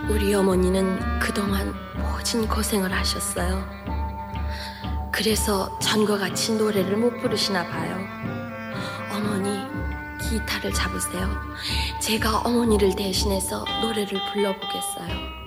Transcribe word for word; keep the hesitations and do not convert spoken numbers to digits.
우리 어머니는 그동안 모진 고생을 하셨어요. 그래서 전과 같이 노래를 못 부르시나 봐요. 어머니, 기타를 잡으세요. 제가 어머니를 대신해서 노래를 불러보겠어요.